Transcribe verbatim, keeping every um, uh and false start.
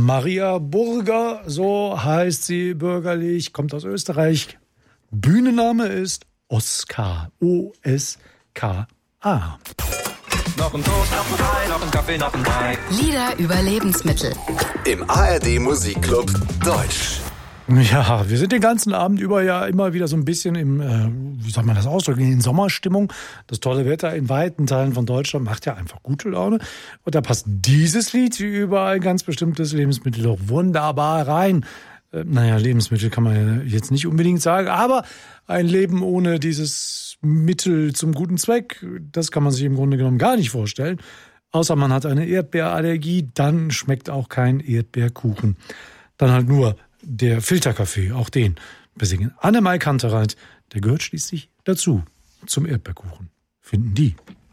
Maria Burger, so heißt sie bürgerlich, kommt aus Österreich. Bühnenname ist Oskar, O S K A. Noch ein Toast, noch ein Ei, noch ein Kaffee, noch ein Ei. Lieder über Lebensmittel. Im A R D Musikclub Deutsch. Ja, wir sind den ganzen Abend über ja immer wieder so ein bisschen im, äh, wie soll man das ausdrücken, in Sommerstimmung. Das tolle Wetter in weiten Teilen von Deutschland macht ja einfach gute Laune. Und da passt dieses Lied wie überall ein ganz bestimmtes Lebensmittel doch wunderbar rein. Äh, naja, Lebensmittel kann man ja jetzt nicht unbedingt sagen, aber ein Leben ohne dieses Mittel zum guten Zweck, das kann man sich im Grunde genommen gar nicht vorstellen. Außer man hat eine Erdbeerallergie, dann schmeckt auch kein Erdbeerkuchen. Dann halt nur der Filterkaffee, auch den besingen Annemai Kantereit, der gehört schließlich dazu, zum Erdbeerkuchen, finden die.